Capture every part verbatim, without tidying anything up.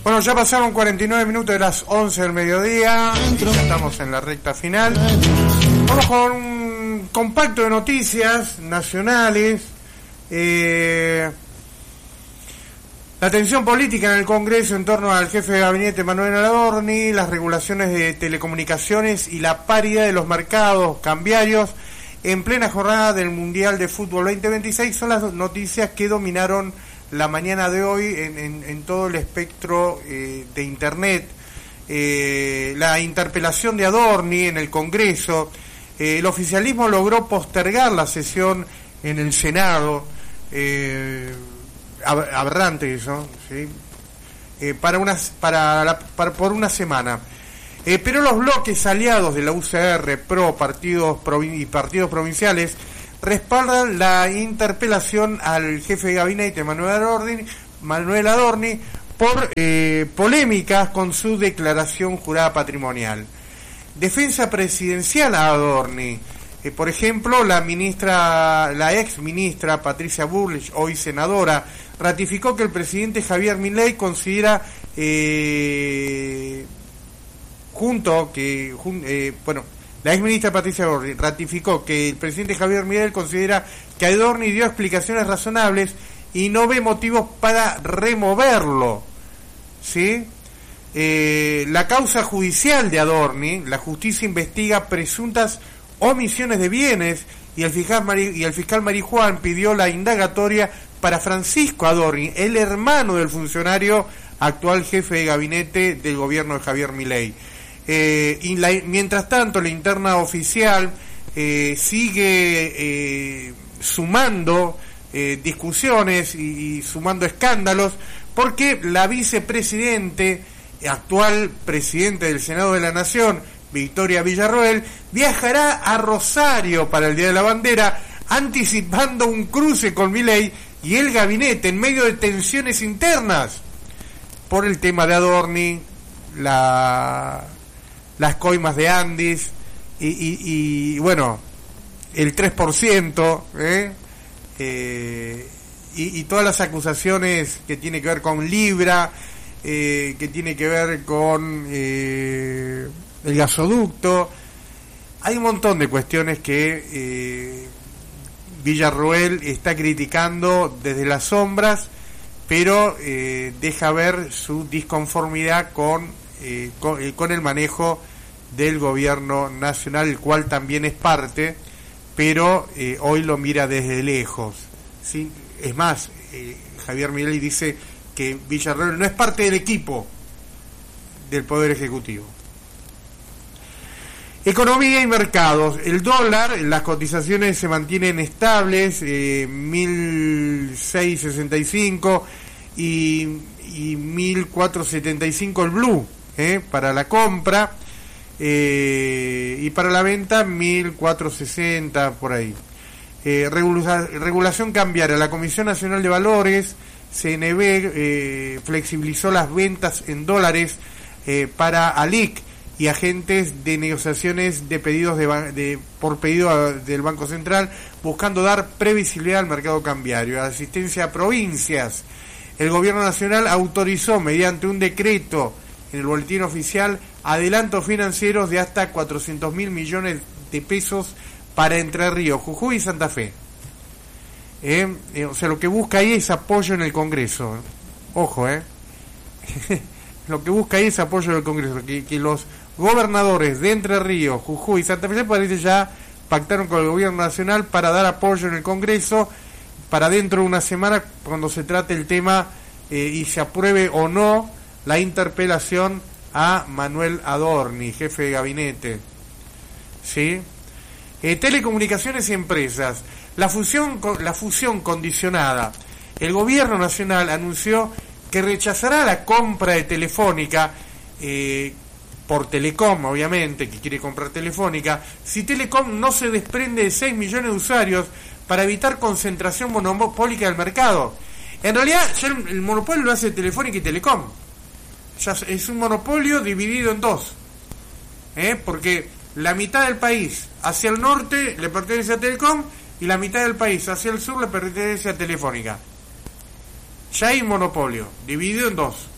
Bueno, ya pasaron cuarenta y nueve minutos de las once del mediodía y ya estamos en la recta final. Vamos con un compacto de noticias nacionales. Eh, la tensión política en el Congreso en torno al jefe de gabinete Manuel Adorni, las regulaciones de telecomunicaciones y la paridad de los mercados cambiarios en plena jornada del Mundial de Fútbol veinte veintiséis son las noticias que dominaron la mañana de hoy en, en, en todo el espectro eh, de Internet. Eh, la interpelación de Adorni en el Congreso, eh, el oficialismo logró postergar la sesión en el Senado, eh, ab- aberrante eso, ¿sí? eh, para unas, para, la, para por una semana. Eh, pero los bloques aliados de la U C R, PRO, partidos provin- y partidos provinciales respaldan la interpelación al jefe de gabinete Manuel Adorni, Manuel Adorni por eh, polémicas con su declaración jurada patrimonial. Defensa presidencial a Adorni. Eh, por ejemplo, la ministra, la ex ministra Patricia Bullrich, hoy senadora, ratificó que el presidente Javier Milei considera eh, junto que jun, eh, bueno La exministra Patricia Bullrich ratificó que el presidente Javier Milei considera que Adorni dio explicaciones razonables y no ve motivos para removerlo, ¿sí? Eh, la causa judicial de Adorni, la justicia investiga presuntas omisiones de bienes y el fiscal Mari, y el fiscal Marijuán pidió la indagatoria para Francisco Adorni, el hermano del funcionario actual jefe de gabinete del gobierno de Javier Milei. Eh, y la, mientras tanto la interna oficial eh, sigue eh, sumando eh, discusiones y, y sumando escándalos porque la vicepresidente, actual presidente del Senado de la Nación, Victoria Villarroel, viajará a Rosario para el Día de la Bandera, anticipando un cruce con Milei y el gabinete en medio de tensiones internas por el tema de Adorni, la las coimas de Andis y, y, y bueno, el tres por ciento, ¿eh? Eh, y, y todas las acusaciones que tiene que ver con Libra, eh, que tiene que ver con eh, el gasoducto. Hay un montón de cuestiones que eh, Villarroel está criticando desde las sombras, pero eh, deja ver su disconformidad con Eh, con, eh, con el manejo del gobierno nacional, el cual también es parte, pero eh, hoy lo mira desde lejos, ¿sí? Es más, eh, Javier Milei dice que Villarroel no es parte del equipo del Poder Ejecutivo. Economía y mercados. El dólar, las cotizaciones se mantienen estables, eh, mil seiscientos sesenta y cinco y, y mil cuatrocientos setenta y cinco el blue. Eh, para la compra eh, y para la venta mil cuatrocientos sesenta por ahí. Eh, regula- regulación cambiaria. La Comisión Nacional de Valores, C N B, eh, flexibilizó las ventas en dólares eh, para A L I C y agentes de negociaciones de pedidos de, de por pedido del Banco Central, buscando dar previsibilidad al mercado cambiario. Asistencia a provincias. El Gobierno Nacional autorizó mediante un decreto en el boletín oficial adelantos financieros de hasta cuatrocientos mil millones de pesos para Entre Ríos, Jujuy y Santa Fe. Eh, eh, o sea, lo que busca ahí es apoyo en el Congreso. Ojo, eh. Lo que busca ahí es apoyo en el Congreso. Que, que los gobernadores de Entre Ríos, Jujuy y Santa Fe parece ya pactaron con el Gobierno Nacional para dar apoyo en el Congreso para dentro de una semana, cuando se trate el tema eh, y se apruebe o no la interpelación a Manuel Adorni, jefe de gabinete. ¿Sí? Eh, telecomunicaciones y empresas. La fusión, la fusión condicionada. El Gobierno Nacional anunció que rechazará la compra de Telefónica, eh, por Telecom, obviamente, que quiere comprar Telefónica, si Telecom no se desprende de seis millones de usuarios para evitar concentración monopólica del mercado. En realidad, ya el, el monopolio lo hace Telefónica y Telecom. Ya es un monopolio dividido en dos, ¿eh? Porque la mitad del país hacia el norte le pertenece a Telecom y la mitad del país hacia el sur le pertenece a Telefónica. Ya hay un monopolio dividido en dos.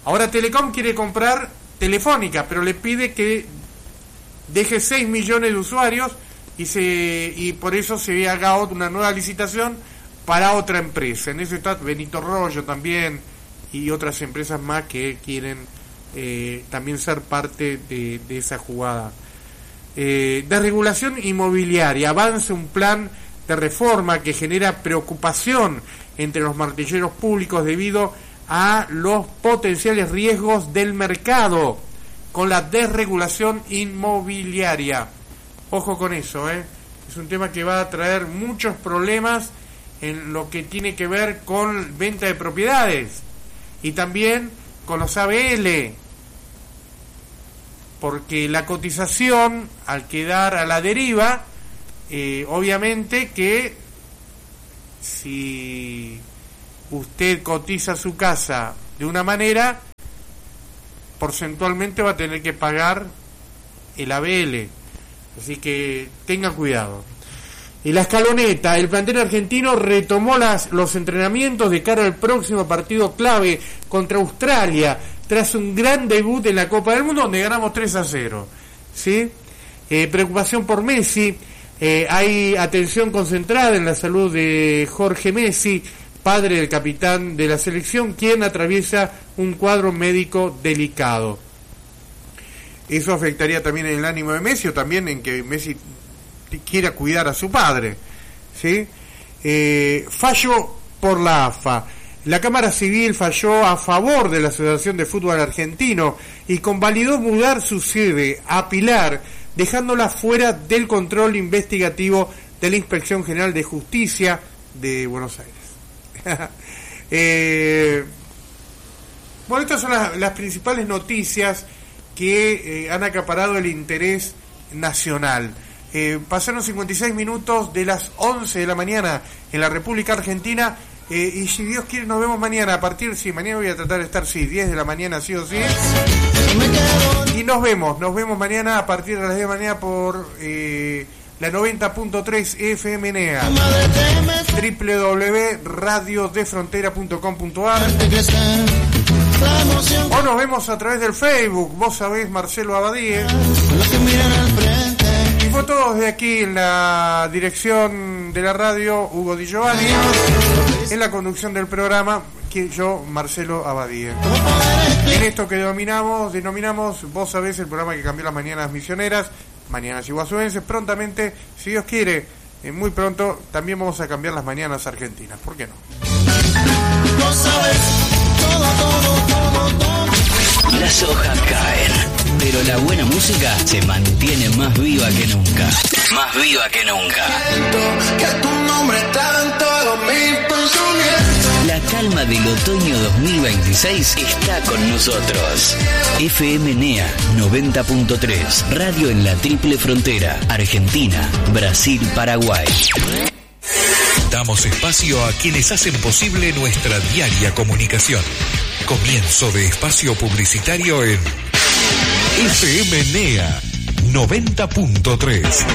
Ahora Telecom quiere comprar Telefónica, pero le pide que deje seis millones de usuarios y se y por eso se haga una nueva licitación para otra empresa. En eso está Benito Rollo también y otras empresas más que quieren eh, también ser parte de, de esa jugada. Eh, de regulación inmobiliaria, avanza un plan de reforma que genera preocupación entre los martilleros públicos debido a los potenciales riesgos del mercado con la desregulación inmobiliaria. Ojo con eso, ¿eh? Es un tema que va a traer muchos problemas en lo que tiene que ver con venta de propiedades y también con los A B L, porque la cotización al quedar a la deriva, eh, obviamente que si usted cotiza su casa de una manera, porcentualmente va a tener que pagar el A B L, así que tenga cuidado. Y la escaloneta, el plantel argentino retomó las, los entrenamientos de cara al próximo partido clave contra Australia, tras un gran debut en la Copa del Mundo donde ganamos tres a cero. ¿Sí? Eh, preocupación por Messi, eh, hay atención concentrada en la salud de Jorge Messi, padre del capitán de la selección, quien atraviesa un cuadro médico delicado. Eso afectaría también en el ánimo de Messi, o también en que Messi quiera cuidar a su padre, ¿sí? Eh, fallo por la A F A. La Cámara Civil falló a favor de la Asociación de Fútbol Argentino y convalidó mudar su sede a Pilar, dejándola fuera del control investigativo de la Inspección General de Justicia de Buenos Aires. eh, bueno, estas son las, las principales noticias que eh, han acaparado el interés nacional. Eh, pasaron cincuenta y seis minutos de las once de la mañana en la República Argentina, eh, y si Dios quiere nos vemos mañana a partir, sí, mañana voy a tratar de estar, sí, diez de la mañana sí o sí, y nos vemos, nos vemos mañana a partir de las diez de la mañana por eh, la noventa punto tres F M N E A, doble u doble u doble u punto radio de frontera punto com punto a r, o nos vemos a través del Facebook, vos sabés, Marcelo Abadie. Y fue todo desde aquí en la dirección de la radio, Hugo Di Giovanni, en la conducción del programa, que yo, Marcelo Abadie. En esto que denominamos, denominamos, vos sabés, el programa que cambió las mañanas misioneras, mañanas iguazuenses. Prontamente, si Dios quiere, eh, muy pronto, también vamos a cambiar las mañanas argentinas. ¿Por qué no? Vos sabés, todo, todo, todo, todo. Las hojas caen, pero la buena música se mantiene más viva que nunca. Más viva que nunca. Que tu nombre está en todos mis pensamientos. La calma del otoño dos mil veintiséis está con nosotros. F M N E A noventa punto tres, radio en la triple frontera, Argentina, Brasil, Paraguay. Damos espacio a quienes hacen posible nuestra diaria comunicación. Comienzo de espacio publicitario en F M N E A noventa punto tres.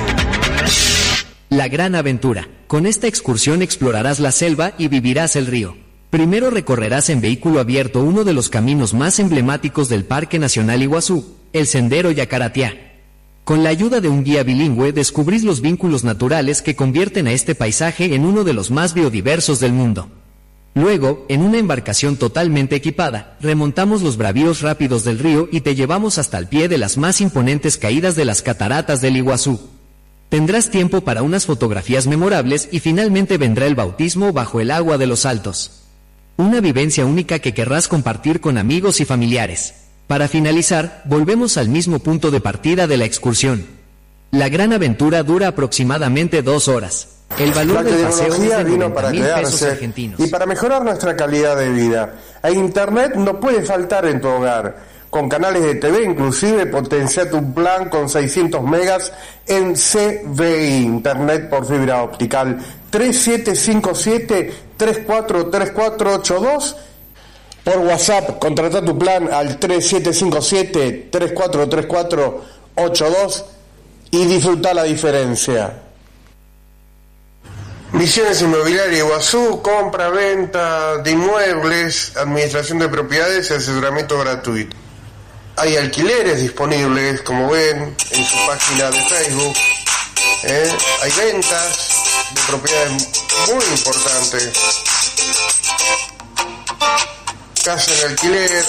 La gran aventura. Con esta excursión explorarás la selva y vivirás el río. Primero recorrerás en vehículo abierto uno de los caminos más emblemáticos del Parque Nacional Iguazú, el Sendero Yacaratiá. Con la ayuda de un guía bilingüe descubrís los vínculos naturales que convierten a este paisaje en uno de los más biodiversos del mundo. Luego, en una embarcación totalmente equipada, remontamos los bravíos rápidos del río y te llevamos hasta el pie de las más imponentes caídas de las cataratas del Iguazú. Tendrás tiempo para unas fotografías memorables y finalmente vendrá el bautismo bajo el agua de los Altos. Una vivencia única que querrás compartir con amigos y familiares. Para finalizar, volvemos al mismo punto de partida de la excursión. La gran aventura dura aproximadamente dos horas. El valor del paseo es de noventa mil pesos argentinos. Y para mejorar nuestra calidad de vida, el Internet no puede faltar en tu hogar. Con canales de T V, inclusive, potencia tu plan con seiscientos megas en C V I, Internet por fibra optical. tres siete cinco siete, tres cuatro tres cuatro ocho dos. Por WhatsApp, contrata tu plan al tres siete cinco siete, tres cuatro tres cuatro ocho dos y disfruta la diferencia. Misiones Inmobiliaria Iguazú, compra, venta de inmuebles, administración de propiedades y asesoramiento gratuito. Hay alquileres disponibles, como ven en su página de Facebook. ¿eh? Hay ventas de propiedades muy importantes. Casa en alquiler,